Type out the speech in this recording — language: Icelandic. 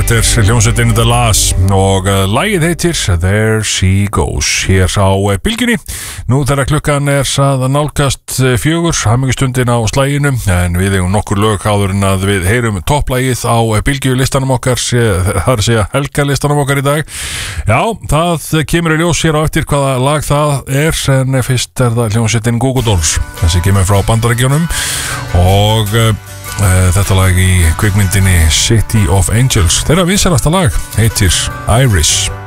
Þetta hljómsveitin The La's og lagið heitir There She Goes hér á Bylgjunni. Nú þegar klukkan að nálgast 4, hamingjastundin á slaginu, en við eigum nokkur lög áður en að við heyrum topplagið á Bylgjulistanum okkar, það að segja helgalistanum okkar í dag. Já, það kemur í ljós hér á eftir hvaða lag það en fyrst það hljómsveitin Google Dolls. Þessi kemur frá Bandaríkjunum og þetta lag í kvikmyndinni City of Angels. Þeirra vinsælasta lag heitir Iris.